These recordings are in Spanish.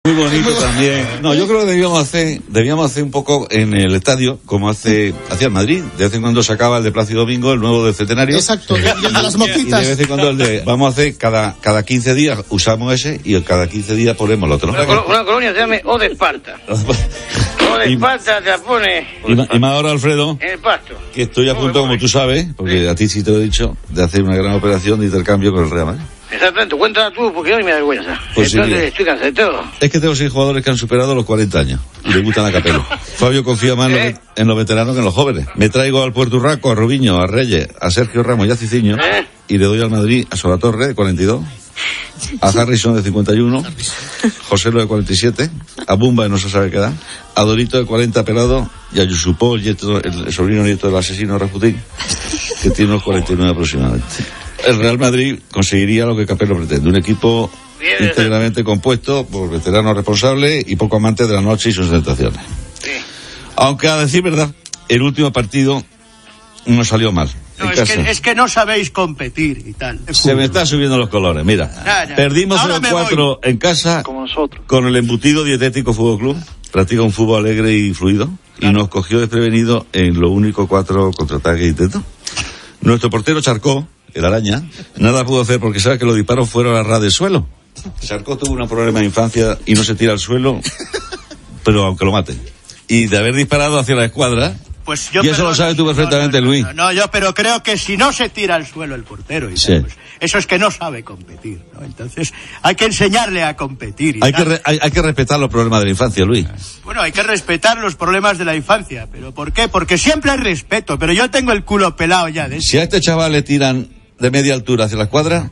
Muy bonito también. No, yo creo que debíamos hacer un poco en el estadio, como hacía el Madrid. De vez en cuando sacaba el de Plácido Domingo, el nuevo del Centenario. Exacto, y el de las mosquitas. Y de vez en cuando vamos a hacer cada 15 días, usamos ese, y cada 15 días ponemos el otro. Una colonia se llama O de Esparta. O de Esparta te pone... Y más ahora, Alfredo, en el pasto. que estoy a punto, como tú sabes, porque a ti sí te lo he dicho, de hacer una gran operación de intercambio con el Real Madrid. Exactamente, cuéntala tú, porque hoy me da vergüenza. Pues entonces sí, estoy cansado de todo. Es que tengo 6 jugadores que han superado los 40 años y le gustan a Capello. Fabio confía más en los veteranos que en los jóvenes. Me traigo al Puerto Urraco, a Rubiño, a Reyes, a Sergio Ramos y a Ciciño, y le doy al Madrid a Solatorre, de 42, a Harrison, de 51, José Lo, de 47, a Bumba, de no se sabe qué edad, a Dorito, de 40, pelado, y a Yusupó, el sobrino nieto del asesino Rasputín, que tiene unos 49 aproximadamente. El Real Madrid conseguiría lo que Capello pretende, un equipo íntegramente compuesto por veteranos responsables y poco amantes de la noche y sus tentaciones. Sí. Aunque, a decir verdad, el último partido no salió mal. No, es que no sabéis competir y tal. Se me están subiendo los colores, mira. Perdimos 0-4 en casa con el embutido dietético Fútbol Club. Practica un fútbol alegre y fluido, y nos cogió desprevenido en lo único 4 contraataques e intentos. Nuestro portero Charcó, el araña, nada pudo hacer porque sabe que los disparos fueron a ras del suelo. Charcó tuvo un problema de infancia y no se tira al suelo, pero aunque lo maten. Y de haber disparado hacia la escuadra, pues y eso lo sabes tú perfectamente, Luis. Yo pero creo que si no se tira al suelo el portero, y tal, pues, eso es que no sabe competir, ¿no? Entonces hay que enseñarle a competir. Hay que respetar los problemas de la infancia, Luis. Bueno, hay que respetar los problemas de la infancia, pero ¿por qué? Porque siempre hay respeto, pero yo tengo el culo pelado ya de eso. Si a este chaval le tiran de media altura hacia la escuadra,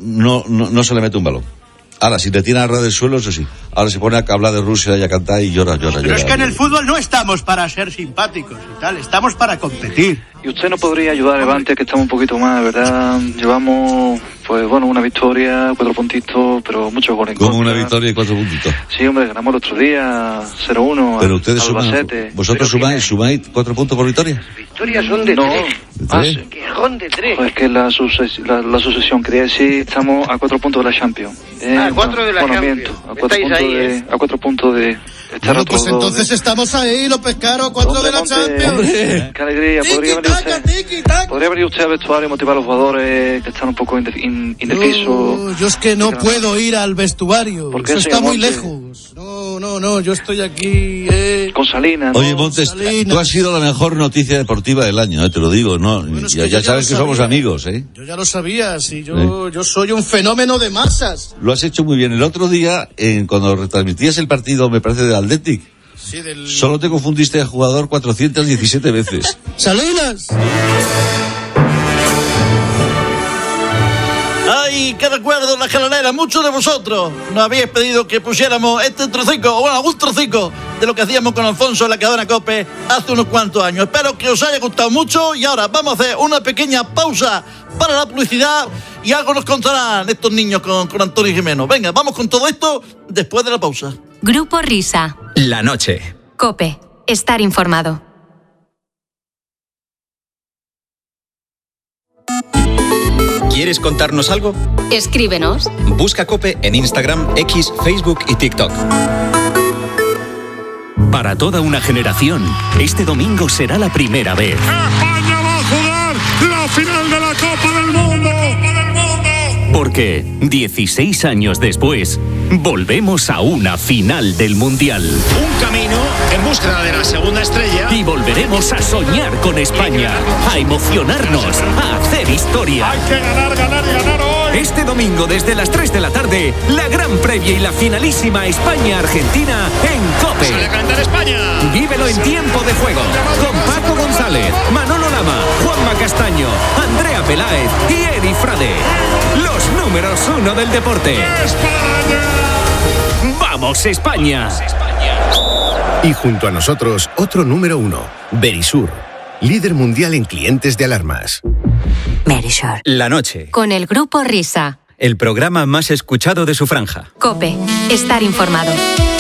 no se le mete un balón. Ahora, si le tiran a ras del suelo, eso sí. Ahora se pone a hablar de Rusia y a cantar y llora. Pero es que en el fútbol no estamos para ser simpáticos y tal, estamos para competir. ¿Y usted no podría ayudar a Levante, que estamos un poquito más, verdad? Llevamos, pues bueno, una victoria, 4 puntitos, pero muchos goles en contra. ¿Cómo una victoria y 4 puntitos? Sí, hombre, ganamos el otro día 0-1. Pero ustedes ¿vosotros sumáis 4 puntos por victoria? Victorias son de 3. Que son de 3. Pues que la sucesión, quería decir, estamos a 4 puntos de la Champions. 4 de la Champions. A 4 puntos de estar bueno, pues entonces estamos ahí, López Caro, 4 de la Champions. Qué alegría, podría venir usted al vestuario y motivar a los jugadores que están un poco indecisos. Yo es que no puedo ir al vestuario, eso está muy lejos. No, yo estoy aquí con Salinas. Oye, Montes, tú has sido la mejor noticia deportiva del año, te lo digo, ¿no? Bueno, ya sabes que somos amigos, ¿eh? Yo ya lo sabía, sí, yo soy un fenómeno de masas. Lo has hecho muy bien. El otro día, cuando retransmitías el partido, me parece, del Athletic, solo te confundiste de jugador 417 veces. ¡Salinas! ¡Ay, qué recuerdo la escalonera! Muchos de vosotros nos habéis pedido que pusiéramos este trocico, o bueno, algún trocico de lo que hacíamos con Alfonso en la cadena COPE hace unos cuantos años. Espero que os haya gustado mucho y ahora vamos a hacer una pequeña pausa para la publicidad y algo nos contarán estos niños con Antonio Jimeno. Venga, vamos con todo esto después de la pausa. Grupo Risa. La noche. COPE. Estar informado. ¿Quieres contarnos algo? Escríbenos. Busca COPE en Instagram, X, Facebook y TikTok. Para toda una generación, este domingo será la primera vez. España va a jugar la final de la Copa del Mundo. Porque 16 años después, volvemos a una final del Mundial. Un camino en búsqueda de la segunda estrella. Y volveremos a soñar con España, a emocionarnos, a hacer historia. Hay que ganar y ganar hoy. Este domingo desde las 3 de la tarde, la gran previa y la finalísima España-Argentina en COPE. Sale a cantar España. Vívelo en tiempo de juego con Paco González, Manolo Lama, Juanma Castaño, Andrea Peláez y Eri Frade. Los números 1 del deporte. ¡España! ¡Vamos, España! Y junto a nosotros, otro número 1, Verisur, líder mundial en clientes de alarmas. Verisur. La noche. Con el Grupo Risa. El programa más escuchado de su franja. COPE. Estar informado.